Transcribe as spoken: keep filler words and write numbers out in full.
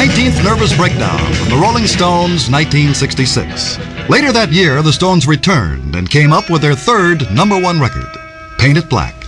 nineteenth Nervous Breakdown from the Rolling Stones, nineteen sixty-six. Later that year, the Stones returned and came up with their third number one record, Paint It Black.